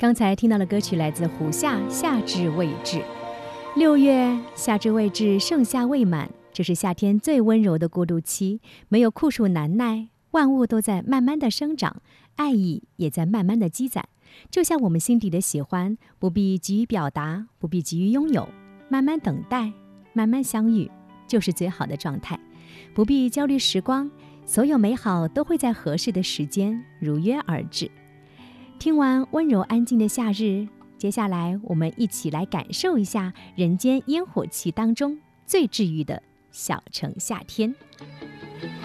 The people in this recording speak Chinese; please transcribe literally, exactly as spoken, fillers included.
刚才听到的歌曲来自胡夏《夏至未至》。六月，夏至未至，盛夏未满，这是夏天最温柔的过渡期，没有酷暑难耐，万物都在慢慢的生长，爱意也在慢慢的积攒。就像我们心底的喜欢，不必急于表达，不必急于拥有，慢慢等待，慢慢相遇，就是最好的状态。不必焦虑时光，所有美好都会在合适的时间如约而至。听完温柔安静的夏日，接下来我们一起来感受一下人间烟火气当中最治愈的小城夏天。